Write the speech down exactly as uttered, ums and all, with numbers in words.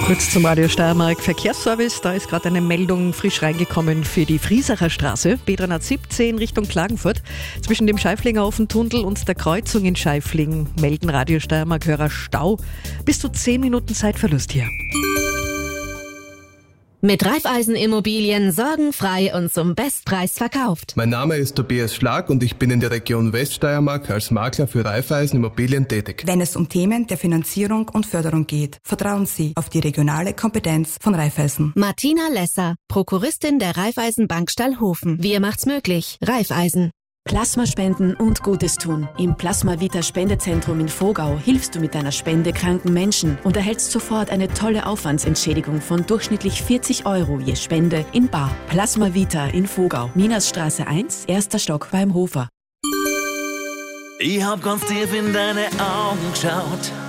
Kurz zum Radio Steiermark Verkehrsservice. Da ist gerade eine Meldung frisch reingekommen für die Friesacher Straße, B dreihundertsiebzehn Richtung Klagenfurt. Zwischen dem Scheiflinger Ofentunnel und der Kreuzung in Scheifling melden Radio Steiermark-Hörer Stau. Bis zu zehn Minuten Zeitverlust hier. Mit Raiffeisen Immobilien sorgenfrei und zum Bestpreis verkauft. Mein Name ist Tobias Schlag und ich bin in der Region Weststeiermark als Makler für Raiffeisen Immobilien tätig. Wenn es um Themen der Finanzierung und Förderung geht, vertrauen Sie auf die regionale Kompetenz von Raiffeisen. Martina Lesser, Prokuristin der Raiffeisen Bank Stallhofen. Wir macht's möglich. Raiffeisen. Plasma spenden und Gutes tun. Im Plasma Vita Spendezentrum in Vogau hilfst du mit deiner Spende kranken Menschen und erhältst sofort eine tolle Aufwandsentschädigung von durchschnittlich vierzig Euro je Spende in bar. Plasma Vita in Vogau, Minersstraße eins, erster Stock beim Hofer. Ich hab ganz tief in deine Augen geschaut.